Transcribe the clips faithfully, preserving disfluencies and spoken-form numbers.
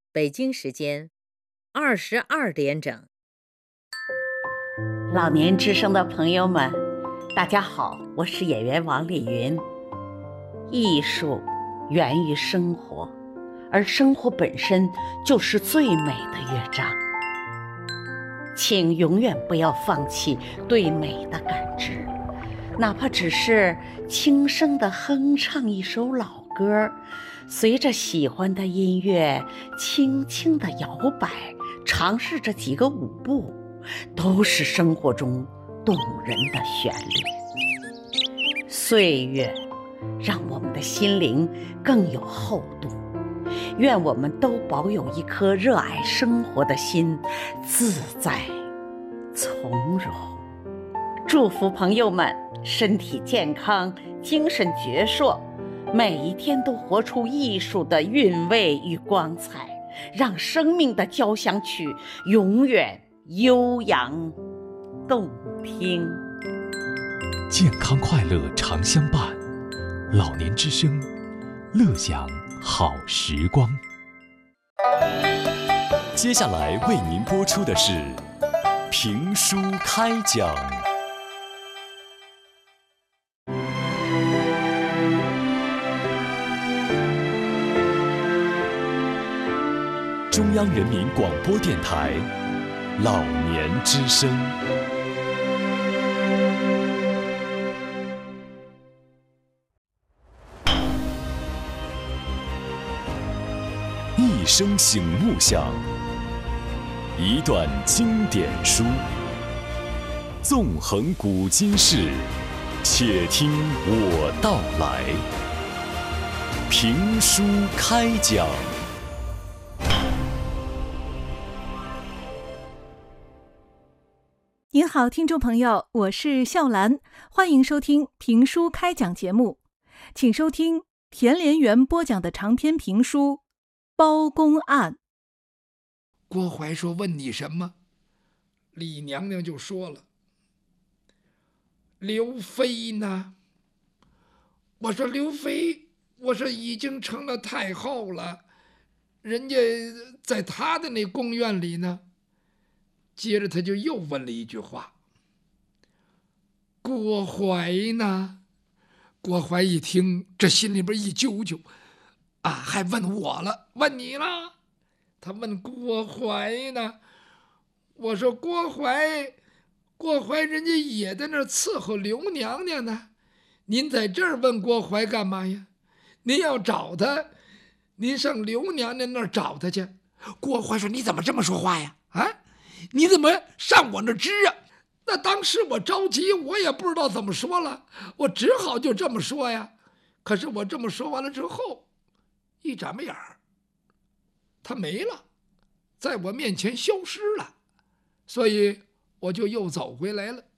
北京时间二十二点整。 老年之声的朋友们，大家好，我是演员王丽云。艺术源于生活，而生活本身就是最美的乐章。请永远不要放弃对美的感知，哪怕只是轻声地哼唱一首老歌，随着喜欢的音乐轻轻地摇摆，尝试着几个舞步，都是生活中动人的旋律。岁月让我们的心灵更有厚度，愿我们都保有一颗热爱生活的心，自在从容。祝福朋友们身体健康，精神矍铄，每一天都活出艺术的韵味与光彩，让生命的交响曲永远悠扬动听。 健康快乐常相伴，老年之声，乐享好时光。接下来为您播出的是评书开讲。中央人民广播电台老年之声。一声醒目响，一段经典书，纵横古今事，且听我道来。评书开讲。 您好，听众朋友，我是笑兰，欢迎收听评书开讲节目，请收听田连元播讲的长篇评书《包公案》。 郭槐说：“问你什么？”李娘娘就说了：“刘妃呢？”我说：“刘妃，我说已经成了太后了，人家在她的那宫院里呢。”接着他就又问了一句话：“郭槐呢？”郭槐一听，这心里边一揪揪，啊，还问我了，问你了。他问郭槐呢，我说郭槐，郭槐人家也在那儿伺候刘娘娘呢，您在这儿问郭槐干嘛呀？您要找他，您上刘娘娘那儿找他去。郭槐说：“你怎么这么说话呀？啊？你怎么上我那支啊？”那当时我着急，我也不知道怎么说了，我只好就这么说呀。可是我这么说完了之后，一眨巴眼儿，他没了，在我面前消失了，所以我就又走回来了。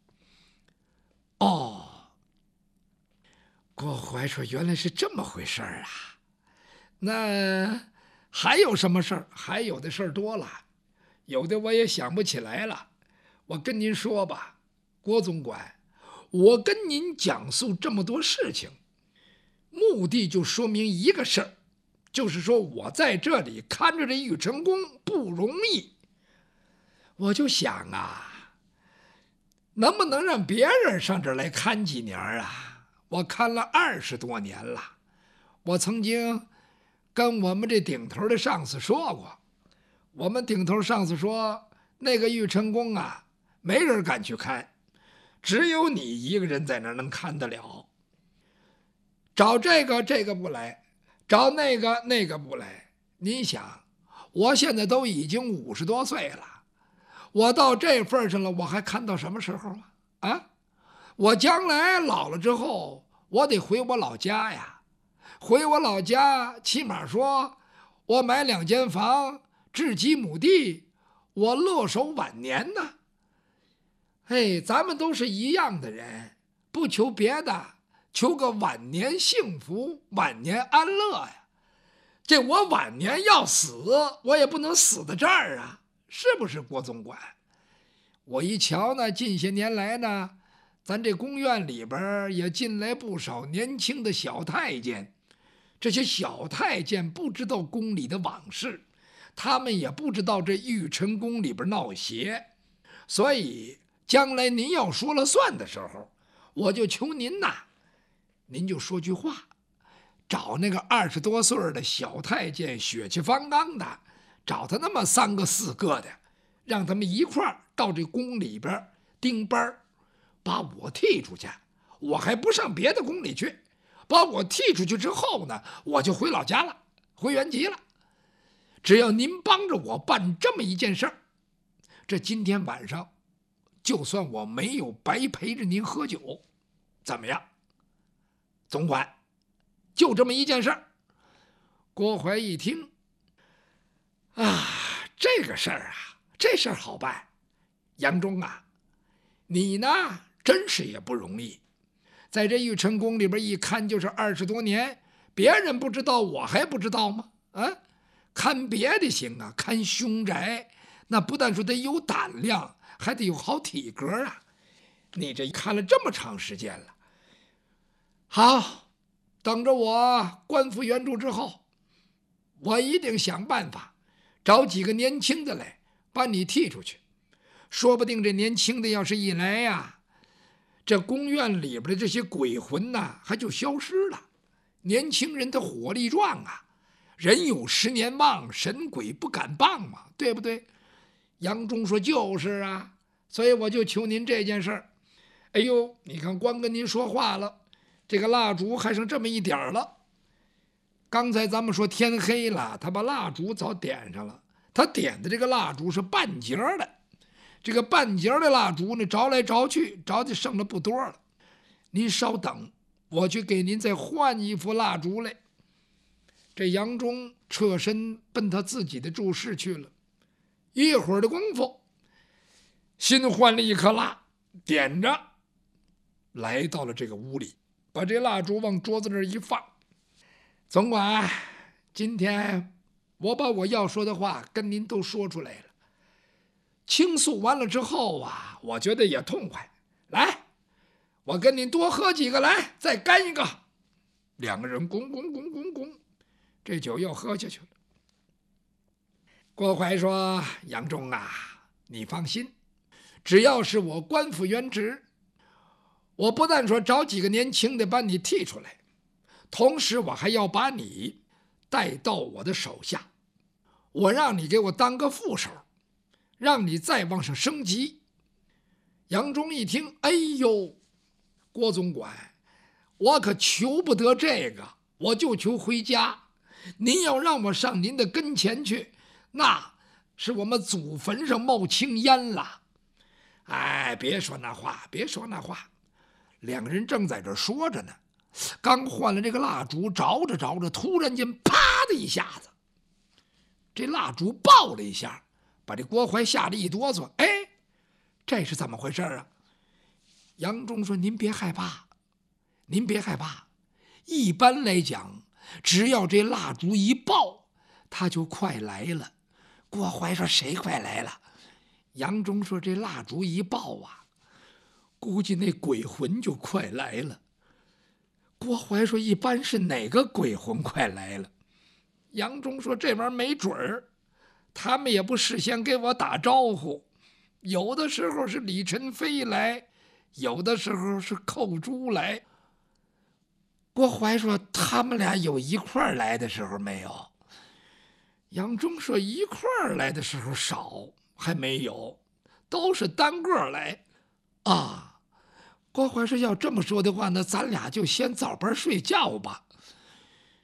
哦，郭槐说：“原来是这么回事儿啊。那还有什么事儿？还有的事儿多了。有的我也想不起来了，我跟您说吧，郭总管，我跟您讲述这么多事情，目的就说明一个事儿，就是说我在这里看着这玉成宫不容易。我就想啊，能不能让别人上这儿来看几年啊？我看了二十多年了，我曾经跟我们这顶头的上司说过。我们顶头上司说，那个玉成宫啊，没人敢去看，只有你一个人在那儿能看得了。找这个这个不来，找那个那个不来。您想，我现在都已经五十多岁了，我到这份上了，我还看到什么时候啊？啊，我将来老了之后，我得回我老家呀，回我老家，起码说，我买两间房。置几亩地，我乐守晚年呢。哎，咱们都是一样的人，不求别的，求个晚年幸福，晚年安乐呀。这我晚年要死，我也不能死在这儿啊，是不是郭总管？我一瞧呢，近些年来呢，咱这宫院里边也进来不少年轻的小太监，这些小太监不知道宫里的往事， 他们也不知道这玉成宫里边闹邪，所以将来您要说了算的时候，我就求您呐，您就说句话，找那个二十多岁的小太监血气方刚的，找他那么三个四个的，让他们一块儿到这宫里边盯班，把我踢出去。我还不上别的宫里去，把我踢出去之后呢，我就回老家了，回原籍了。只要您帮着我办这么一件事儿，这今天晚上就算我没有白陪着您喝酒，怎么样？总管，就这么一件事儿。郭槐一听，啊，这个事儿啊，这事儿好办。杨忠啊，你呢真是也不容易，在这玉成宫里边一看就是二十多年，别人不知道，我还不知道吗？啊，看别的行啊，看凶宅那不但说得有胆量，还得有好体格啊。你这看了这么长时间了，好，等着我官复原主之后，我一定想办法找几个年轻的来把你踢出去。说不定这年轻的要是一来呀，这宫院里边的这些鬼魂呐，还就消失了。年轻人他火力壮啊，人有十年旺，神鬼不敢傍嘛，对不对？杨忠说就是啊，所以我就求您这件事儿。哎呦，你看光跟您说话了，这个蜡烛还剩这么一点儿了。刚才咱们说天黑了，他把蜡烛早点上了，他点的这个蜡烛是半截的。这个半截的蜡烛呢，着来着去，着的剩了不多了。您稍等，我去给您再换一副蜡烛来。这杨忠侧身奔他自己的住室去了。一会儿的功夫，新换了一颗蜡，点着，来到了这个屋里，把这蜡烛往桌子那儿一放。总管，今天我把我要说的话跟您都说出来了。倾诉完了之后啊，我觉得也痛快。来，我跟您多喝几个，来，再干一个。两个人拱拱拱拱拱，这酒又喝下去了。郭槐说：“杨忠啊，你放心，只要是我官复原职，我不但说找几个年轻的把你踢出来，同时我还要把你带到我的手下，我让你给我当个副手，让你再往上升级。”杨忠一听，哎呦，郭总管，我可求不得这个，我就求回家。您要让我上您的跟前去，那是我们祖坟上冒青烟了。哎，别说那话，别说那话。两个人正在这说着呢，刚换了这个蜡烛，着着着着，突然间啪的一下子，这蜡烛爆了一下，把这郭槐吓得一哆嗦。哎，这是怎么回事啊？杨忠说：“您别害怕，您别害怕。一般来讲，只要这蜡烛一爆，他就快来了。”郭槐说：“谁快来了？”杨忠说：“这蜡烛一爆啊，估计那鬼魂就快来了。”郭槐说：“一般是哪个鬼魂快来了？”杨忠说：“这玩意儿没准儿，他们也不事先给我打招呼，有的时候是李宸飞来，有的时候是寇珠来。”郭槐说：“他们俩有一块儿来的时候没有？”杨忠说：“一块儿来的时候少，还没有，都是单个来。”啊，郭槐说：“要这么说的话，那咱俩就先早班睡觉吧。